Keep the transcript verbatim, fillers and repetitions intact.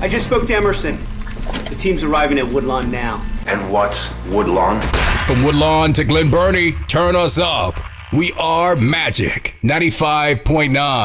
I just spoke to Emerson. The team's arriving at Woodlawn now. And what's Woodlawn? From Woodlawn to Glen Burnie, turn us up. We are Magic ninety-five point nine.